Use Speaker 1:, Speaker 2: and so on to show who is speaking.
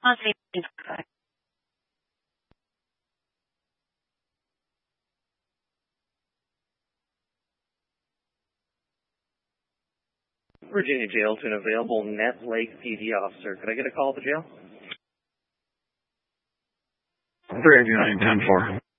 Speaker 1: Virginia Jail to an available Net Lake PD officer. Could I get a call at the jail?
Speaker 2: 389-10-4.